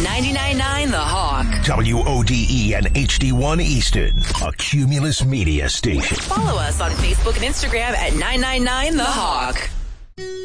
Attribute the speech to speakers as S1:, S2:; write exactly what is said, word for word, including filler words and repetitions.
S1: ninety-nine point nine The Hawk.
S2: W O D E and H D one Easton, a Cumulus media station.
S1: Follow us on Facebook and Instagram at nine nine nine The Hawk.